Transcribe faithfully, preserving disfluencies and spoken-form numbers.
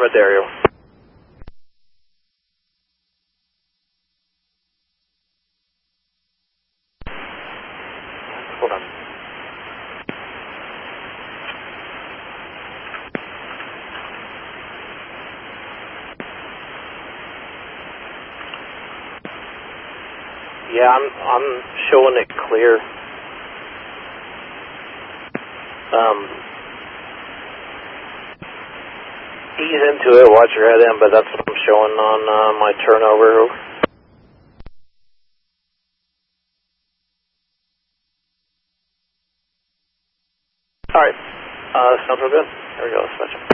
Affirmative, Dario. Hold on. Yeah, I'm I'm showing it clear. Um, ease into it, watch your head in, but that's what I'm showing on uh, my turnover. All right, uh, sounds real good. There we go. Switch.